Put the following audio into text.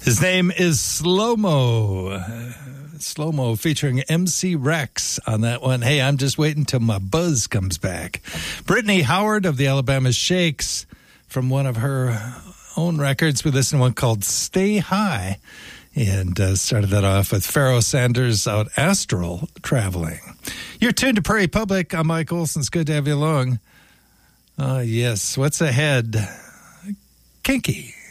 His name is Slow Mo. Slow Mo featuring MC Rex on that one. Hey, I'm just waiting till my buzz comes back. Brittany Howard of the Alabama Shakes from one of her own records. We listened to one called Stay High and started that off with Pharoah Sanders out Astral Traveling. You're tuned to Prairie Public. I'm Mike Olson. It's good to have you along. Yes, what's ahead? Kinky.